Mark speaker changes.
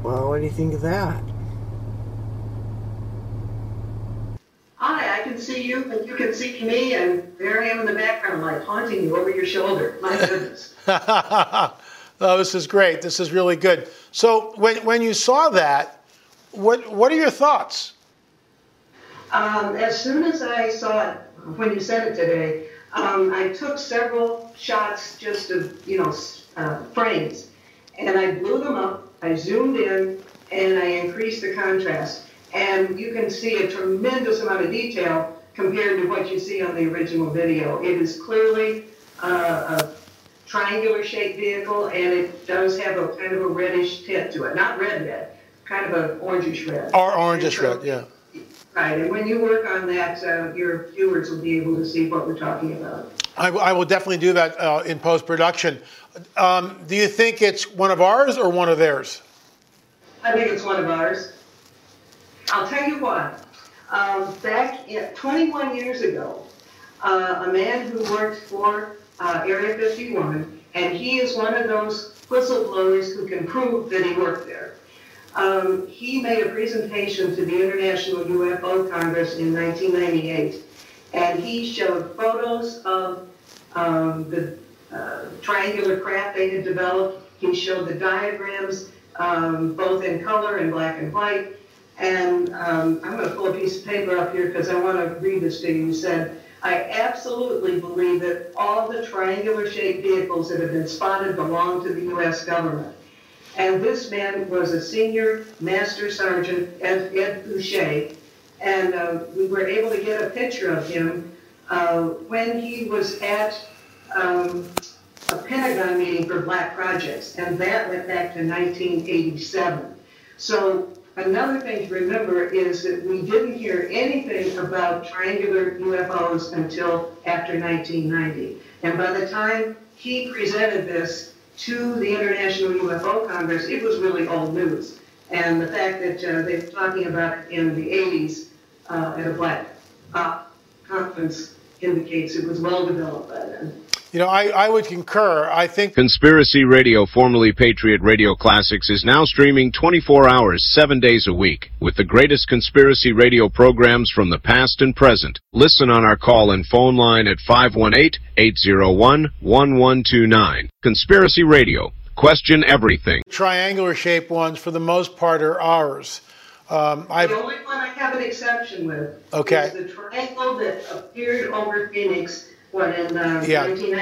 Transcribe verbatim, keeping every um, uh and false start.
Speaker 1: Well, what do you think of that?
Speaker 2: Hi, I can see you, and you can see me, and there I am in the background, like haunting you over your shoulder. My goodness.
Speaker 3: Oh, this is great. This is really good. So when when you saw that, what what are your thoughts?
Speaker 2: Um, as soon as I saw it, when you sent it today, um, I took several shots just of, you know, uh, frames, and I blew them up, I zoomed in, and I increased the contrast. And you can see a tremendous amount of detail compared to what you see on the original video. It is clearly uh, a triangular shaped vehicle, and it does have a kind of a reddish tint to it. Not red red, kind of an orangish red.
Speaker 3: Or orangish
Speaker 2: so,
Speaker 3: red, yeah.
Speaker 2: Right, and when you work on that, uh, your viewers will be able to see what we're talking about.
Speaker 3: I, I will definitely do that uh, in post-production. Um, do you think it's one of ours or one of theirs?
Speaker 2: I think it's one of ours. I'll tell you what. Um, back in, twenty-one years ago, uh, a man who worked for uh, Area fifty-one, and he is one of those whistleblowers who can prove that he worked there. Um, he made a presentation to the International U F O Congress in nineteen ninety-eight, and he showed photos of um, the uh, triangular craft they had developed. He showed the diagrams, um, both in color and black and white. And um, I'm going to pull a piece of paper up here because I want to read this to you. He said, I absolutely believe that all the triangular-shaped vehicles that have been spotted belong to the U S government. And this man was a senior master sergeant, Ed, Ed Boucher, and uh, we were able to get a picture of him uh, when he was at um, a Pentagon meeting for Black Projects, and that went back to nineteen eighty-seven. So another thing to remember is that we didn't hear anything about triangular U F Os until after nineteen ninety. And by the time he presented this to the International U F O Congress, it was really old news. And the fact that uh, they were talking about it in the eighties uh, at a Black Op conference indicates it was well developed by then.
Speaker 3: You know, I, I would concur. I think
Speaker 4: Conspiracy Radio, formerly Patriot Radio Classics, is now streaming twenty-four hours, seven days a week, with the greatest conspiracy radio programs from the past and present. Listen on our call and phone line at five one eight, eight zero one, one one two nine. Conspiracy Radio. Question everything.
Speaker 3: triangular-shaped ones, for the most part, are ours. Um,
Speaker 2: the only one I have an exception with
Speaker 3: okay.
Speaker 2: is the triangle that appeared over Phoenix, what, in uh,
Speaker 3: yeah.
Speaker 2: nineteen ninety.